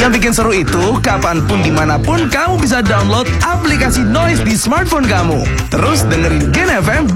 Yang bikin seru itu, kapanpun dimanapun kamu bisa download aplikasi Noise di smartphone kamu. Terus dengerin Gen FM